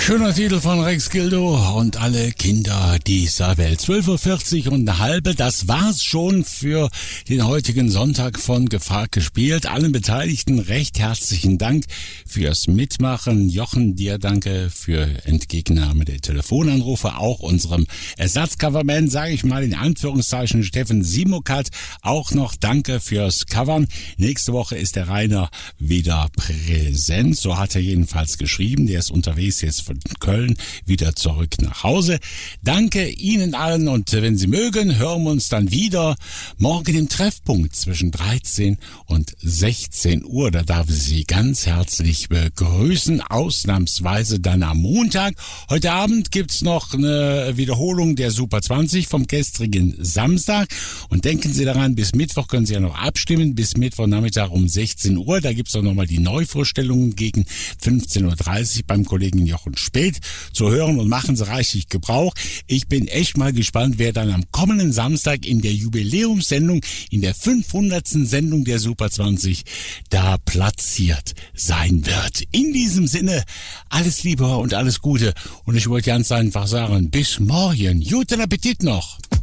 Schöner Titel von Rex Gildo und alle Kinder dieser Welt. 12:40 Uhr und eine halbe, das war's schon für den heutigen Sonntag von Gefragt gespielt. Allen Beteiligten recht herzlichen Dank fürs Mitmachen. Jochen, dir danke für Entgegennahme der Telefonanrufe. Auch unserem Ersatzcoverman, sage ich mal in Anführungszeichen, Steffen Simokat, auch noch danke fürs Covern. Nächste Woche ist der Rainer wieder präsent, so hat er jedenfalls geschrieben. Der ist unterwegs jetzt von Köln wieder zurück nach Hause. Danke Ihnen allen und wenn Sie mögen, hören wir uns dann wieder morgen im Treffpunkt zwischen 13 und 16 Uhr. Da darf ich Sie ganz herzlich begrüßen, ausnahmsweise dann am Montag. Heute Abend gibt's noch eine Wiederholung der Super 20 vom gestrigen Samstag und denken Sie daran, bis Mittwoch können Sie ja noch abstimmen, bis Mittwochnachmittag um 16 Uhr. Da gibt's auch nochmal die Neuvorstellungen gegen 15:30 Uhr beim Kollegen Jochen Spät zu hören und machen Sie reichlich Gebrauch. Ich bin echt mal gespannt, wer dann am kommenden Samstag in der Jubiläumssendung, in der 500. Sendung der Super 20 da platziert sein wird. In diesem Sinne, alles Liebe und alles Gute und ich wollte ganz einfach sagen, bis morgen. Guten Appetit noch!